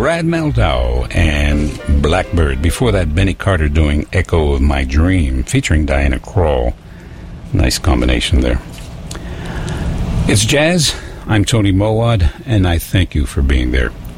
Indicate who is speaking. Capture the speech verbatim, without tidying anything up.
Speaker 1: Brad Mehldau and Blackbird. Before that, Benny Carter doing Echo of My Dream, featuring Diana Krall. Nice combination there. It's jazz. I'm Tony Mowad, and I thank you for being there.